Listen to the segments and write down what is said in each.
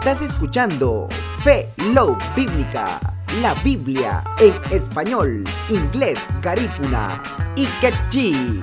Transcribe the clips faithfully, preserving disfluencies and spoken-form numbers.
Estás escuchando Fe Love Bíblica, la Biblia en español, inglés, garífuna y quechí.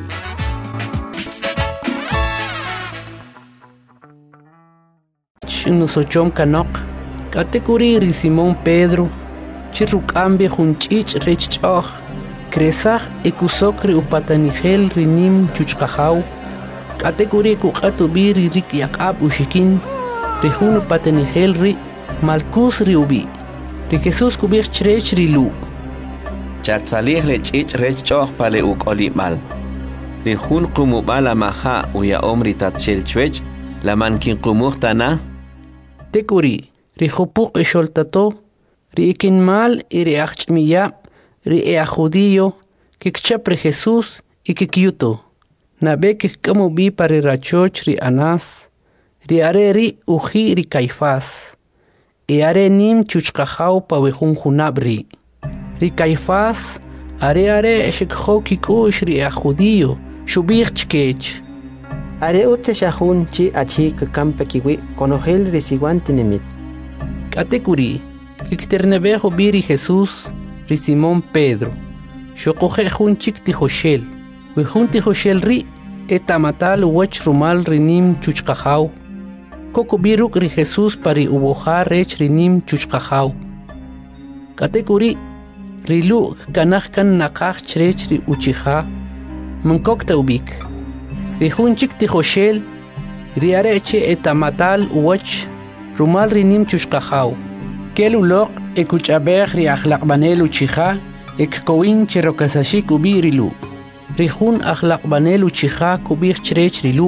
Nusochom kanok, katekuri Simón Pedro, chirrukambe junchich rechchoch, kresach ekusokri upatanigel rinim chuchkahau, katekuri kukatubi ririk yakab ushikin, rihun upatanigel ri malkus riubi, ri Jesus kubir chrech rilu. Chatzalir lechich rechchoch pale ukolimal, rihun kumubala maha uya omri tatchel chwech, la mankin kumurtana. Tekuri, rihopuk esholtato, riikin mal y riachmiya, ria judío, kikchapre Jesús y kikyuto. Nabe kikamo bi pare rachoch ri anas, riare ri uji ri Caifás. E are nim chuchkahau pa wehun junabri. Ri Caifás, are are eshikho kikush ria judío, shubich chkech. Are ute shahun chi achi kampe kiwi konogel resiguante nemit. Katekuri, kikternebejo biri Jesús, ri Simón Pedro. Shokoje jun chik tijoshel, wihun tijoshel ri, etamatal wech rumal rinim chuchkahau. Koko biruk ri Jesús pari uboja rech rinim chuchkahau. Katekuri, rilu kanachkan nakach chrech ri uchiha, mankokta ubik. Rihun chik tijoshel, riareche etamatal uwach, rumal rinim chushkahau. Kelu lok ekuchabech riachlakbanel uchiha, ekkowin cherokasashik ubirilu. Rihun achlakbanel uchiha kubir chrech rilu.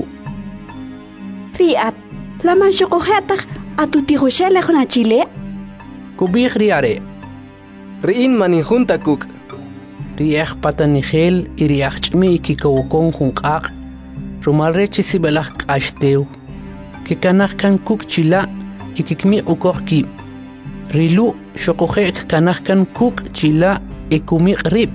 Riat, laman shokohetach atu tijoshel ejona chile? Kubir riare. Riin manihun takuk. Riach patanigel y riachchmi kikawokon junkak. Rumal reche sibelach kashteu, que kanach kan kuk chila y kikmi ukohki. Rilu shokojek kanach kan kuk chila y kumik rib.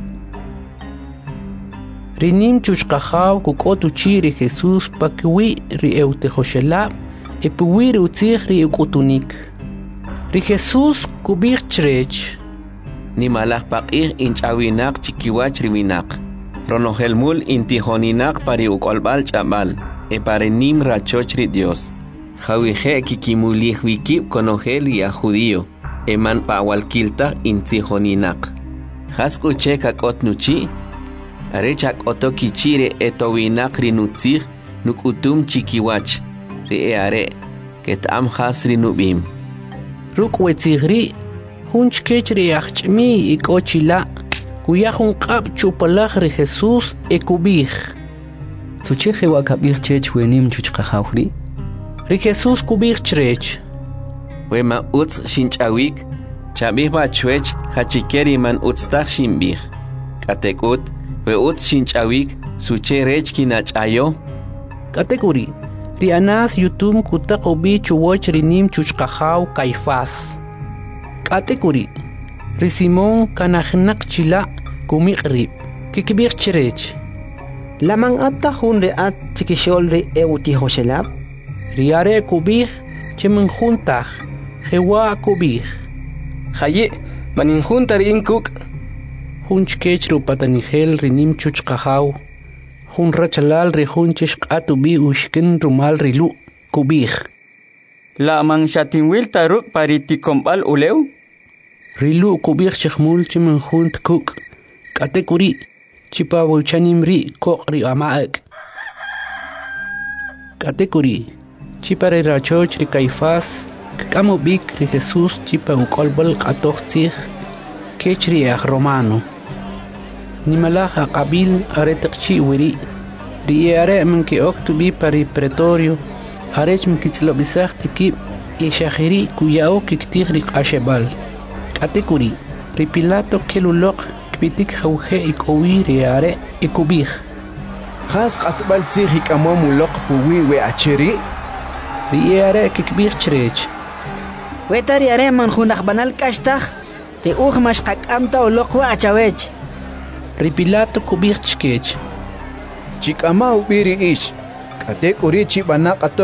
Rinim chuchkahau kukotu chiri Jesús pakwi ri eutejoshela e puwi ri utzich ri ukutunik. Ri Jesús kubik chrech. Ni malach pakir inchawinak chikiwach riwinak. Ronohelmul intihoninak pari ukolbal chabal, e pare nim rachochri Dios. Jawije kikimulih wikip konogel ya judío, e man pawalkilta intihoninak. Hasku chekak otnuchi, arechak otokichire etowinak rinutzih, nukutum chikiwach, ri e are, ketam hasri nubim. Rukwetihri, hunchkechri achchmi ikochila, Kuyahun kap chupalach ri Jesús e kubih. Sucheje wakabih chech wenim chuchkahawri. Ri Jesús kubih chrech. Wema utz shinchawik, chabih ba chwech hachikeri man utztach shimbih. Katekut, we utz shinchawik, suche rech kinachayo. Katekuri, ri anas yutum kutakobi chuwoch rinim chuchkahaw Caifás. Katekuri, ri Simón kanachnak chila kumikrib, kikibir chrech. Laman atta hun re at chikishol re euti hoshelab. Riare kubih, chemen juntach, hewa kubih. Haye, manin juntar inkuk. Hunchkech rupatanigel rinim chuchkahau. Hun rachalal ri hunchish atubi ushkin rumal rilu, kubih. La man shatinwil taruk paritikombal uleu. Rilu kubir chikmul chimen junt kuk. Katekuri, chipa wuchanim ri kok ri amaek. Katekuri, chipa re rachoch ri Caifás, kamo bik ri Jesús chipa ukolbol katoch tzich, kech ri ach romano. Nimalach akabil aretak chi wiri, ri are men ke oktubi pari pretorio, arech mkitzlobisach tiki, yeshachiri kuyao kiktig ri kashebal. Katekuri, ri Pilato kelulok kpitik jauhe ikowi riare ikubih. Has qatbal tzih ikamom ulok puwi we achiri. Riare kikbih chrech. Weta riare man junach banal kashtach, te uch mashkak amta ulok we achawech. Ri Pilato kubih chkech. Chikama ubiri ish, katekuri chibana qato